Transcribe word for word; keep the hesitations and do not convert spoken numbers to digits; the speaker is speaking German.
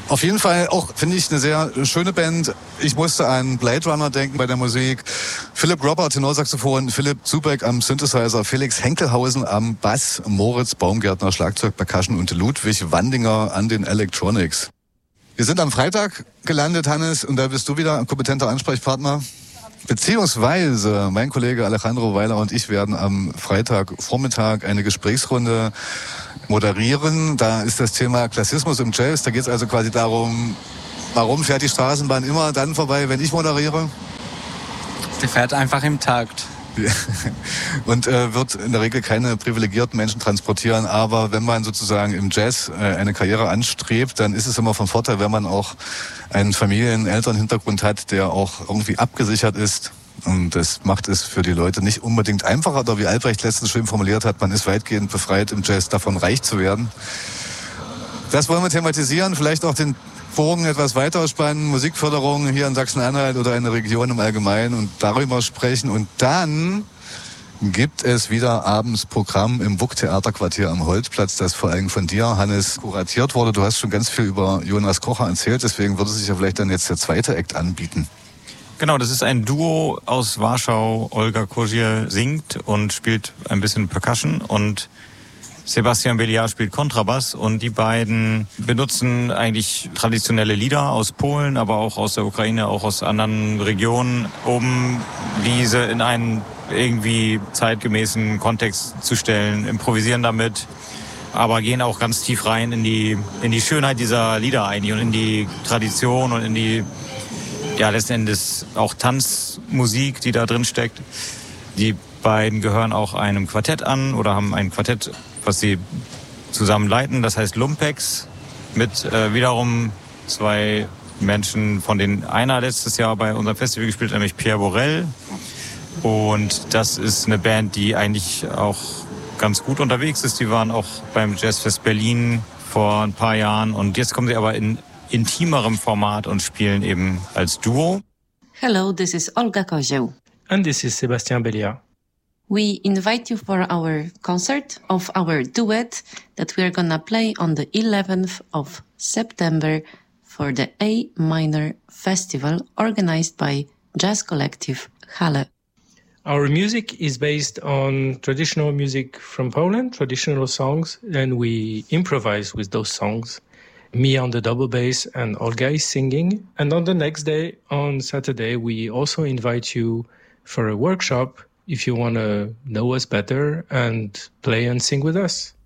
Auf jeden Fall auch, finde ich, eine sehr schöne Band. Ich musste an Blade Runner denken bei der Musik. Philipp Robert, Tenorsaxophon, Philipp Zubeck am Synthesizer, Felix Henkelhausen am Bass, Moritz Baumgärtner, Schlagzeug, Percussion und Ludwig Wandinger an den Electronics. Wir sind am Freitag gelandet, Hannes, und da bist du wieder ein kompetenter Ansprechpartner. Beziehungsweise mein Kollege Alejandro Weiler und ich werden am Freitagvormittag eine Gesprächsrunde moderieren. Da ist das Thema Klassismus im Jazz. Da geht es also quasi darum, warum fährt die Straßenbahn immer dann vorbei, wenn ich moderiere? Sie fährt einfach im Takt. Und äh, wird in der Regel keine privilegierten Menschen transportieren. Aber wenn man sozusagen im Jazz äh, eine Karriere anstrebt, dann ist es immer von Vorteil, wenn man auch einen Familien-, Elternhintergrund hat, der auch irgendwie abgesichert ist. Und das macht es für die Leute nicht unbedingt einfacher. Oder wie Albrecht letztens schön formuliert hat, man ist weitgehend befreit im Jazz davon, reich zu werden. Das wollen wir thematisieren, vielleicht auch den Bogen etwas weiter spannen, Musikförderung hier in Sachsen-Anhalt oder in der Region im Allgemeinen und darüber sprechen. Und dann gibt es wieder abends Programm im W U K-Theaterquartier am Holzplatz, das vor allem von dir, Hannes, kuratiert wurde. Du hast schon ganz viel über Jonas Kocher erzählt, deswegen würde sich ja vielleicht dann jetzt der zweite Act anbieten. Genau, das ist ein Duo aus Warschau. Olga Kozier singt und spielt ein bisschen Percussion und Sebastian Belliard spielt Kontrabass, und die beiden benutzen eigentlich traditionelle Lieder aus Polen, aber auch aus der Ukraine, auch aus anderen Regionen, um diese in einen irgendwie zeitgemäßen Kontext zu stellen, improvisieren damit, aber gehen auch ganz tief rein in die, in die Schönheit dieser Lieder eigentlich und in die Tradition und in die, ja, letzten Endes auch Tanzmusik, die da drin steckt. Die beiden gehören auch einem Quartett an oder haben ein Quartett, was sie zusammen leiten. Das heißt Lumpex, mit äh, wiederum zwei Menschen, von denen einer letztes Jahr bei unserem Festival gespielt hat, nämlich Pierre Borel. Und das ist eine Band, die eigentlich auch ganz gut unterwegs ist. Die waren auch beim Jazzfest Berlin vor ein paar Jahren. Und jetzt kommen sie aber in intimerem Format und spielen eben als Duo. Hello, this is Olga Kozieł. And this is Sebastian Belliard. We invite you for our concert of our duet that we are gonna play on the eleventh of September for the A Minor Festival organized by Jazz Collective Halle. Our music is based on traditional music from Poland, traditional songs, and we improvise with those songs. Me on the double bass and Olga is singing. And on the next day, on Saturday, we also invite you for a workshop if you want to know us better and play and sing with us.